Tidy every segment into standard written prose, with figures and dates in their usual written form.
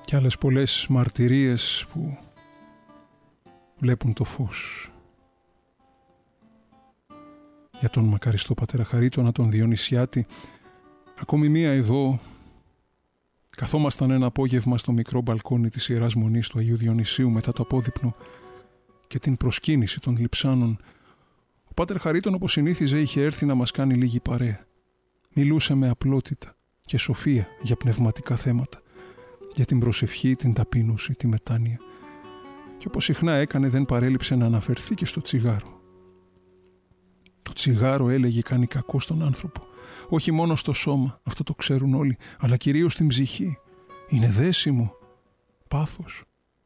και άλλες πολλές μαρτυρίες που βλέπουν το φως. Για τον μακαριστό πατέρα Χαρίτωνα, τον Διονυσιάτη, ακόμη μία εδώ. Καθόμασταν ένα απόγευμα στο μικρό μπαλκόνι της Ιεράς Μονής του Αγίου Διονυσίου μετά το απόδειπνο και την προσκύνηση των λειψάνων. Ο πάτερ Χαρίτων, όπως συνήθιζε, είχε έρθει να μας κάνει λίγη παρέα. Μιλούσε με απλότητα και σοφία για πνευματικά θέματα, για την προσευχή, την ταπείνωση, τη μετάνοια. Και όπως συχνά έκανε, δεν παρέλειψε να αναφερθεί και στο τσιγάρο. Το τσιγάρο, έλεγε, κάνει κακό στον άνθρωπο. Όχι μόνο στο σώμα, αυτό το ξέρουν όλοι, αλλά κυρίως στην ψυχή. Είναι δέσιμο, πάθος.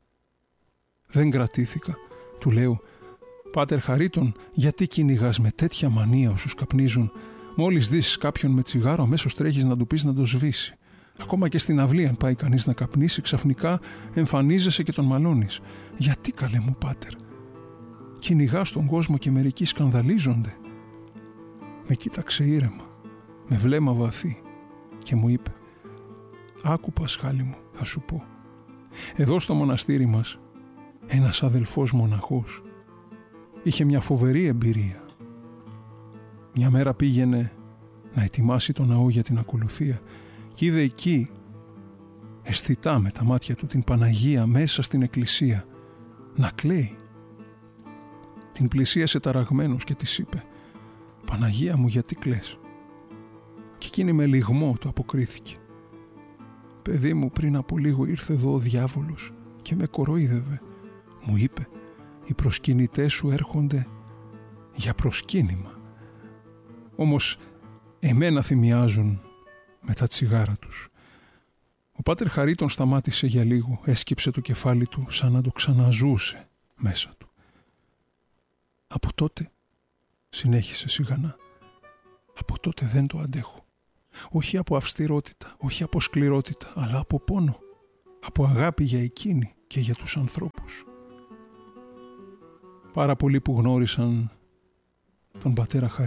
Δεν κρατήθηκα. Του λέω, πάτερ Χαρίτων, γιατί κυνηγάς με τέτοια μανία όσους καπνίζουν? Μόλις δεις κάποιον με τσιγάρο, αμέσως τρέχεις να του πεις να το σβήσει. Ακόμα και στην αυλή, αν πάει κανείς να καπνίσει, ξαφνικά εμφανίζεσαι και τον μαλώνεις. Γιατί, καλέ μου πάτερ? Κυνηγάς τον κόσμο και μερικοί σκανδαλίζονται. Με κοίταξε ήρεμα, με βλέμμα βαθύ και μου είπε, άκου Πασχάλη μου, θα σου πω. Εδώ στο μοναστήρι μας ένας αδελφός μοναχός είχε μια φοβερή εμπειρία. Μια μέρα πήγαινε να ετοιμάσει το ναό για την ακολουθία και είδε εκεί, αισθητά με τα μάτια του, την Παναγία μέσα στην εκκλησία να κλαίει. Την πλησίασε ταραγμένος και της είπε, Παναγία μου, γιατί κλαις? Και εκείνη με λυγμό του αποκρίθηκε, παιδί μου, πριν από λίγο ήρθε εδώ ο διάβολος και με κοροϊδεύε. Μου είπε, οι προσκυνητές σου έρχονται για προσκύνημα. Όμως εμένα θυμιάζουν με τα τσιγάρα τους. Ο πάτερ Χαρίτων σταμάτησε για λίγο, έσκυψε το κεφάλι του σαν να το ξαναζούσε μέσα του. Από τότε, συνέχισε σιγανά, από τότε δεν το αντέχω. Όχι από αυστηρότητα, όχι από σκληρότητα, αλλά από πόνο, από αγάπη για εκείνη και για τους ανθρώπους. Πάρα πολλοί που γνώρισαν τον πατέρα Χαρίτων